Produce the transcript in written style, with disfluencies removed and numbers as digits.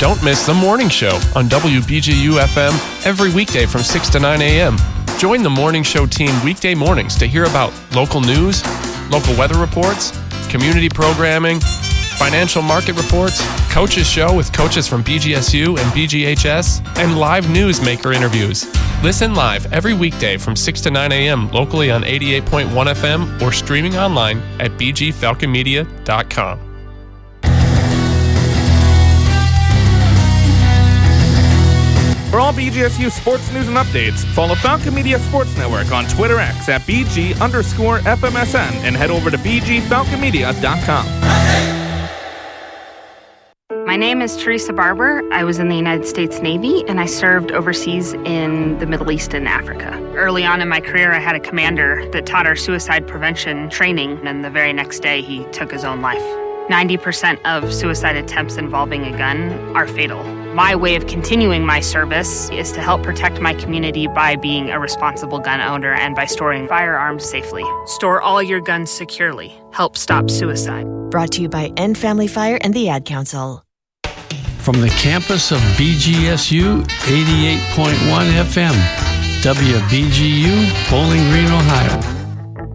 Don't miss The Morning Show on WBGU-FM every weekday from 6 to 9 a.m. Join the Morning Show team weekday mornings to hear about local news, local weather reports, community programming, financial market reports, Coach's Show with coaches from BGSU and BGHS, and live newsmaker interviews. Listen live every weekday from 6 to 9 a.m. locally on 88.1 FM or streaming online at bgfalconmedia.com. For all BGSU sports news and updates, follow Falcon Media Sports Network on Twitter X at BG_FMSN and head over to BGFalconmedia.com. My name is Teresa Barber. I was in the United States Navy and I served overseas in the Middle East and Africa. Early on in my career, I had a commander that taught our suicide prevention training, and the very next day he took his own life. 90% of suicide attempts involving a gun are fatal. My way of continuing my service is to help protect my community by being a responsible gun owner and by storing firearms safely. Store all your guns securely. Help stop suicide. Brought to you by End Family Fire and the Ad Council. From the campus of BGSU 88.1 FM, WBGU, Bowling Green, Ohio.